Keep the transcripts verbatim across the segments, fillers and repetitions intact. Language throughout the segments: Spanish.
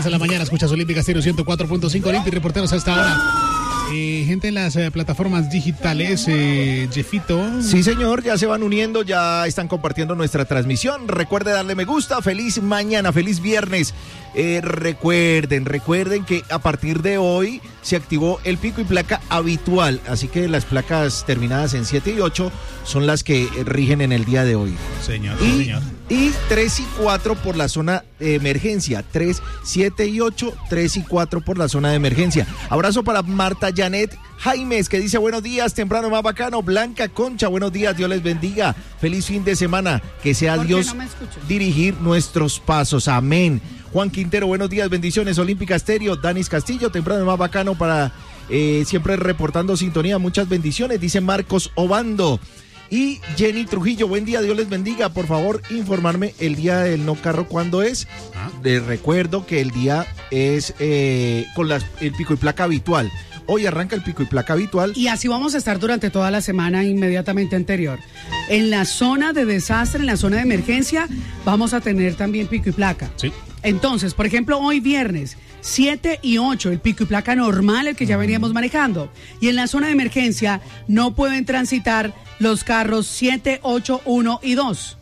de la mañana, escuchas Olímpica Estéreo ciento cuatro punto cinco, Olímpica, reporteros hasta ahora. Eh, gente en las eh, plataformas digitales, eh, Jeffito. Sí, señor, ya se van uniendo, ya están compartiendo nuestra transmisión. Recuerde darle me gusta, feliz mañana, feliz viernes. Eh, recuerden, recuerden que a partir de hoy se activó el pico y placa habitual, así que las placas terminadas en siete y ocho son las que rigen en el día de hoy. Señor, y, sí, señor. Y tres y cuatro por la zona de emergencia, tres, siete y ocho, tres y cuatro por la zona de emergencia. Abrazo para Marta Janet Jaimes, que dice buenos días, temprano más bacano. Blanca Concha, buenos días, Dios les bendiga. Feliz fin de semana, que sea Dios no dirigir nuestros pasos, amén. Juan Quintero, buenos días, bendiciones. Olímpica Estéreo, Danis Castillo, temprano más bacano para eh, siempre reportando sintonía, muchas bendiciones, dice Marcos Obando. Y Jenny Trujillo, buen día, Dios les bendiga. Por favor, informarme el día del no carro, ¿cuándo es? ¿Ah? Les recuerdo que el día es eh, con las, el pico y placa habitual. Hoy arranca el pico y placa habitual. Y así vamos a estar durante toda la semana inmediatamente anterior. En la zona de desastre, en la zona de emergencia, vamos a tener también pico y placa. Sí. Entonces, por ejemplo, hoy viernes, siete y ocho, el pico y placa normal, el que ya veníamos manejando. Y en la zona de emergencia no pueden transitar los carros siete, ocho, uno y dos.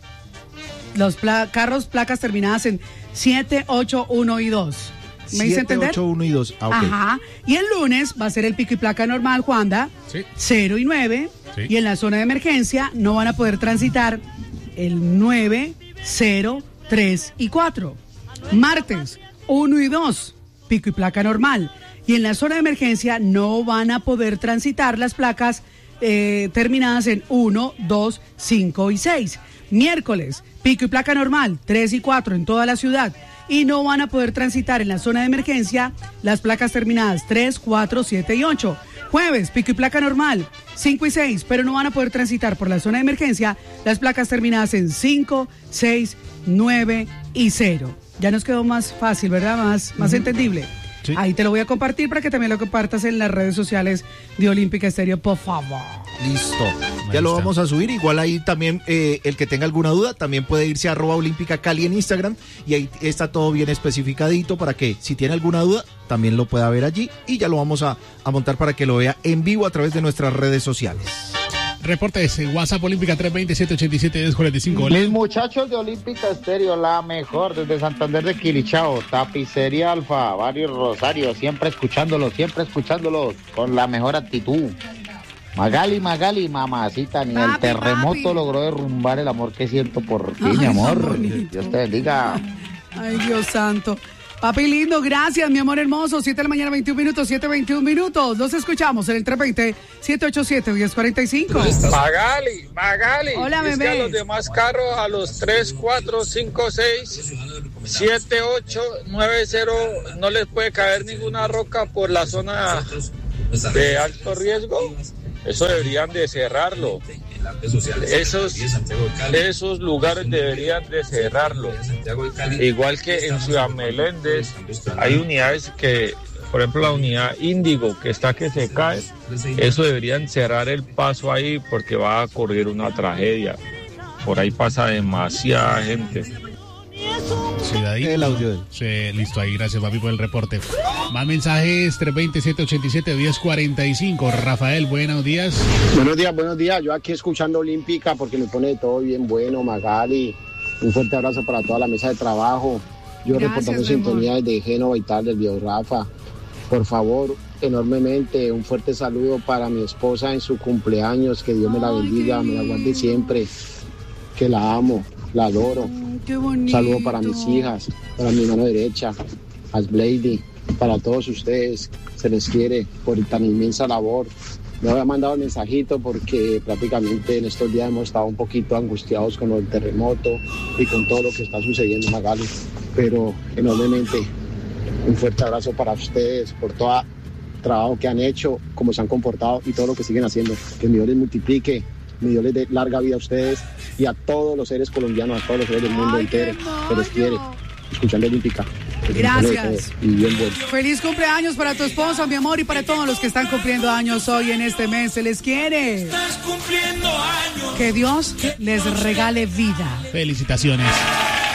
Los pla- carros, placas terminadas en siete, ocho, uno y dos. ¿Me hice entender? siete, ocho, uno y dos. Ah, okay. Ajá. Y el lunes va a ser el pico y placa normal, Juanda. Sí. cero y nueve. Sí. Y en la zona de emergencia no van a poder transitar el nueve, cero, tres y cuatro. Martes, uno y dos, pico y placa normal. Y en la zona de emergencia no van a poder transitar las placas eh, terminadas en uno, dos, cinco y seis. Miércoles, pico y placa normal, tres y cuatro en toda la ciudad. Y no van a poder transitar en la zona de emergencia las placas terminadas tres, cuatro, siete y ocho. Jueves, pico y placa normal, cinco y seis, pero no van a poder transitar por la zona de emergencia las placas terminadas en cinco, seis, nueve y cero. Ya nos quedó más fácil, ¿verdad? Más, más uh-huh. entendible. Sí. Ahí te lo voy a compartir para que también lo compartas en las redes sociales de Olímpica Estéreo, por favor. Listo. Ya lo vamos a subir. Igual ahí también eh, el que tenga alguna duda también puede irse a arroba Olímpica Cali en Instagram y ahí está todo bien especificadito para que si tiene alguna duda también lo pueda ver allí y ya lo vamos a, a montar para que lo vea en vivo a través de nuestras redes sociales. Reportes en WhatsApp Olímpica tres veinte, siete ochenta y siete, diez cuarenta y cinco. Mis muchachos de Olímpica Estéreo, la mejor desde Santander de Quilichao, Tapicería Alfa, Barrio Rosario, siempre escuchándolos, siempre escuchándolos con la mejor actitud. Magali, Magali, mamacita, ni papi, el terremoto papi. Logró derrumbar el amor que siento por ti, ay, mi amor. Dios te bendiga. Ay, Dios santo. Papi lindo, gracias, mi amor hermoso. siete de la mañana, veintiún minutos, siete veintiún minutos. Los escuchamos en el tres veinte, siete ochenta y siete, diez cuarenta y cinco. Magali, Magali. Hola, es bebé. que a los demás carros, a los tres, cuatro, cinco, seis, siete, ocho, nueve, cero, no les puede caer ninguna roca por la zona de alto riesgo. Eso deberían de cerrarlo. Esos, esos lugares deberían de cerrarlo. Igual que en Ciudad Meléndez hay unidades que, por ejemplo la unidad Índigo que está que se cae, eso deberían cerrar el paso ahí porque va a ocurrir una tragedia. Por ahí pasa demasiada gente. Ciudadito. El audio. Sí, listo ahí, gracias papi por el reporte. Más mensajes, tres veinte, siete ochenta y siete, diez cuarenta y cinco. Rafael, buenos días. Buenos días, buenos días. Yo aquí escuchando Olímpica porque me pone todo bien bueno, Magali. Un fuerte abrazo para toda la mesa de trabajo. Yo gracias, reportando sintonía desde Génova y tal, del viejo Rafa. Por favor, enormemente, un fuerte saludo para mi esposa en su cumpleaños. Que Dios me la bendiga, me la guarde siempre. Que la amo, la adoro. Qué bonito. Saludo para mis hijas, para mi mano derecha, a Blady, para todos ustedes, se les quiere por tan inmensa labor. Me había mandado el mensajito porque prácticamente en estos días hemos estado un poquito angustiados con el terremoto y con todo lo que está sucediendo, Magali, pero enormemente un fuerte abrazo para ustedes por todo el trabajo que han hecho, cómo se han comportado y todo lo que siguen haciendo. Que Dios les multiplique, que Dios les dé larga vida a ustedes y a todos los seres colombianos, a todos los seres del mundo ay, entero, que les quiere, escuchando Olímpica. Gracias. Y bien bueno. Feliz cumpleaños para tu esposa, mi amor, y para todos los que están cumpliendo años hoy en este mes. Se les quiere. Estás cumpliendo años. Que Dios les regale vida. Felicitaciones.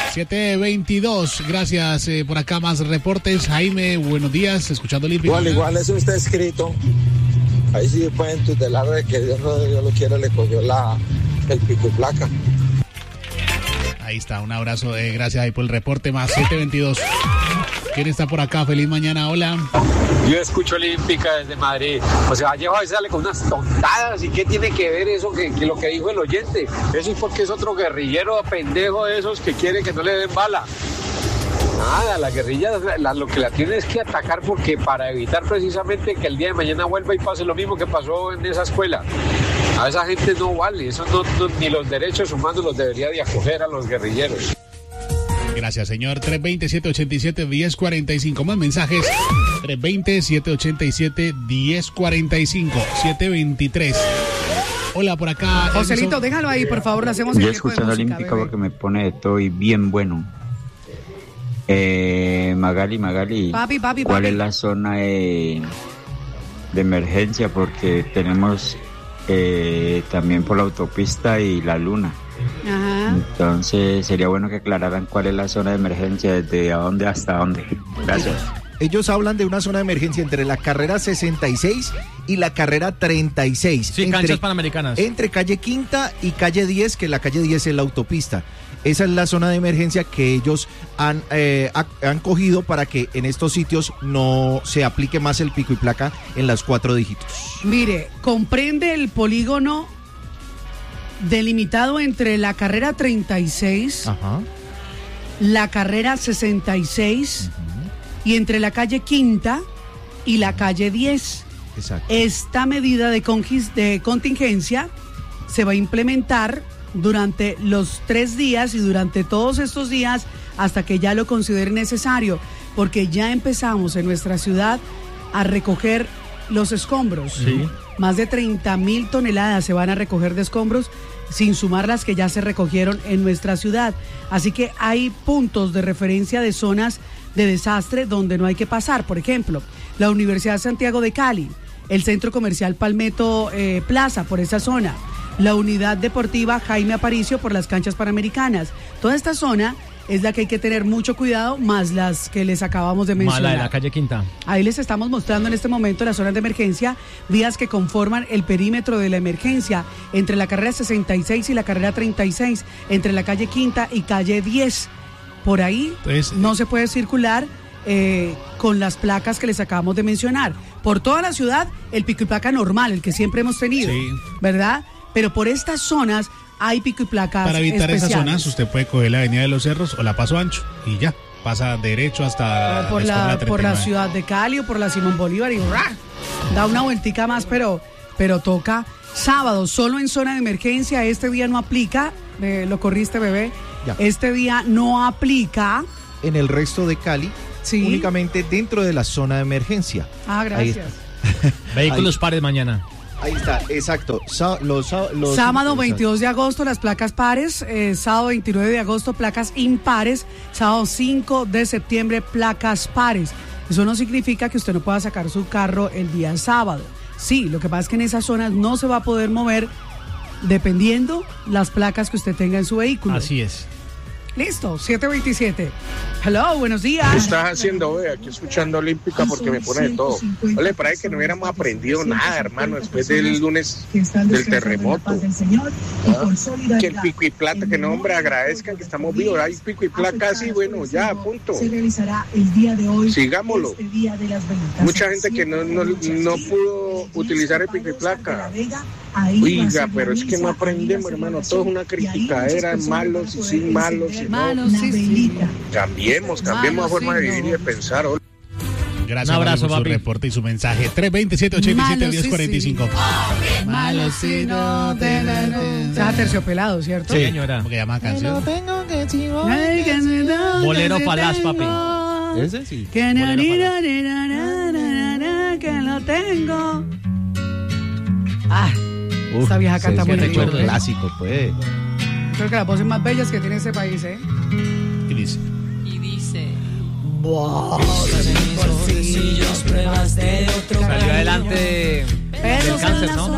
siete veintidós, gracias eh, por acá, más reportes. Jaime, buenos días, escuchando Olímpico. Igual, igual, eso está escrito. Ahí sí pueden tutelar de que Dios no, Dios lo quiere, le cogió la, el pico y placa. Ahí está, un abrazo, eh, gracias ahí por el reporte, más siete veintidós. ¿Quién está por acá? Feliz mañana, hola. Yo escucho Olímpica desde Madrid. O sea, Vallejo a veces sale con unas tontadas. ¿Y qué tiene que ver eso que, que lo que dijo el oyente? Eso es porque es otro guerrillero pendejo de esos que quiere que no le den bala. Nada, la guerrilla la, lo que la tiene es que atacar porque para evitar precisamente que el día de mañana vuelva y pase lo mismo que pasó en esa escuela. A esa gente no vale, eso no, no, ni los derechos humanos los debería de acoger a los guerrilleros. Gracias, señor. tres veinte, siete ochenta y siete, diez cuarenta y cinco. Más mensajes. tres veinte, siete ochenta y siete, diez cuarenta y cinco. siete veintitrés. Hola, por acá. Joselito, Edison. déjalo ahí, por favor. Hacemos el Yo tiempo de escuchando música, Olímpica bebé. porque me pone de todo y bien bueno. Eh, Magali, Magali, Papi, papi, ¿cuál papi. es la zona de, de emergencia? Porque tenemos eh, también por la autopista y la luna. Ajá. Entonces sería bueno que aclararan cuál es la zona de emergencia, desde a dónde hasta dónde. Gracias. Ellos hablan de una zona de emergencia entre la carrera sesenta y seis y la carrera treinta y seis. Sí, entre, canchas panamericanas. Entre calle Quinta y calle diez, que la calle diez es la autopista. Esa es la zona de emergencia que ellos han, eh, ha, han cogido para que en estos sitios no se aplique más el pico y placa en las cuatro dígitos. Mire, comprende el polígono delimitado entre la carrera treinta y seis, Ajá. la carrera sesenta y seis y entre la calle Quinta y la calle diez. Exacto. Esta medida de, conquis- de contingencia se va a implementar durante los tres días y durante todos estos días hasta que ya lo considere necesario, porque ya empezamos en nuestra ciudad a recoger los escombros. Sí. Más de treinta mil toneladas se van a recoger de escombros, sin sumar las que ya se recogieron en nuestra ciudad. Así que hay puntos de referencia de zonas de desastre donde no hay que pasar. Por ejemplo, la Universidad Santiago de Cali, el Centro Comercial Palmetto eh, Plaza, por esa zona, la Unidad Deportiva Jaime Aparicio por las canchas panamericanas. Toda esta zona es la que hay que tener mucho cuidado, más las que les acabamos de mencionar. Mala de la calle Quinta. Ahí les estamos mostrando en este momento las zonas de emergencia, vías que conforman el perímetro de la emergencia, entre la carrera sesenta y seis y la carrera treinta y seis, entre la calle Quinta y calle diez. Por ahí Entonces, no se puede circular eh, con las placas que les acabamos de mencionar. Por toda la ciudad, el pico y placa normal, el que siempre hemos tenido, Sí. ¿verdad? Pero por estas zonas hay pico y placas Para evitar especiales. esas zonas, usted puede coger la Avenida de los Cerros o la Paso Ancho y ya, pasa derecho hasta por la, la, escuela por la treinta y nueve. ciudad de Cali o por la Simón Bolívar y ¡ra! Da una vueltica más, pero, pero toca sábado, solo en zona de emergencia. Este día no aplica, eh, lo corriste, bebé. Ya. Este día no aplica. En el resto de Cali, Sí. únicamente dentro de la zona de emergencia. Ah, Ahí gracias. está. Vehículos pares mañana. Ahí está, exacto. Sa- los, sa- los- Sábado veintidós de agosto las placas pares, eh, sábado veintinueve de agosto placas impares, sábado cinco de septiembre placas pares. Eso no significa que usted no pueda sacar su carro el día sábado. Sí, lo que pasa es que en esas zonas no se va a poder mover dependiendo las placas que usted tenga en su vehículo. Así es. Listo, siete veintisiete. Hello, buenos días. ¿Qué estás haciendo, ve? Aquí escuchando Olímpica porque me pone de todo. Vale, para que no hubiéramos aprendido nada, hermano, después del lunes del terremoto. ¿Ah? Que el pico y plata, que no, hombre, agradezcan que estamos vivos. Hay pico y placa así, bueno, ya, punto. Sigámoslo. Mucha gente que no, no, no pudo utilizar el pico y placa. Oiga, pero es que no aprendemos, hermano. Todo es una criticadera, malos y sin malos. Y no. Manos, sí, sí. Cambiemos, cambiemos la forma de vivir y de pensar. Gracias, Un abrazo, Mario, por su papi. reporte y su mensaje. tres veinte, siete ochenta y siete, Malo, diez cuarenta y cinco. Malo si no te la no. Está terciopelado, ¿cierto? Sí, señora. ¿Cómo que llama la canción? Ay, que se da, Bolero que se falaz, tengo. papi. Ese sí. Que na, Bolero ni, falaz. na, ni, na, na, na, na, na, que lo tengo. Ah, Uf, esta vieja ese canta es muy un rico. hecho clásico, pues. Creo que las voces más bellas que tiene este país, ¿eh? ¿Qué dice? Salió adelante del cáncer, ¿no?